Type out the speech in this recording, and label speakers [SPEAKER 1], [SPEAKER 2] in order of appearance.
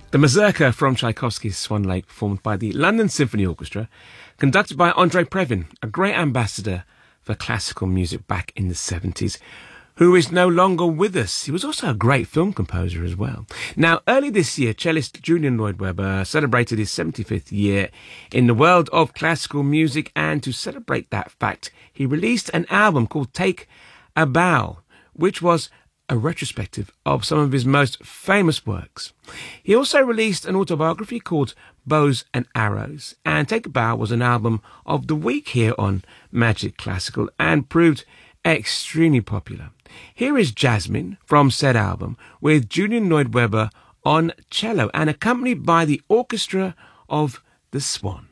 [SPEAKER 1] The Mazurka from Tchaikovsky's Swan Lake, performed by the London Symphony Orchestra, conducted by Andrei Previn, a great ambassador for classical music back in the 70s, who is no longer with us. He was also a great film composer as well. Now, early this year, cellist Julian Lloyd Webber celebrated his 75th year in the world of classical music, and to celebrate that fact, he released an album called Take a Bow, which was a retrospective of some of his most famous works. He also released an autobiography called Bows and Arrows, and Take a Bow was an album of the week here on Magic Classical and proved extremely popular. Here is Jasmine from said album with Julian Lloyd Webber on cello and accompanied by the Orchestra of the Swan.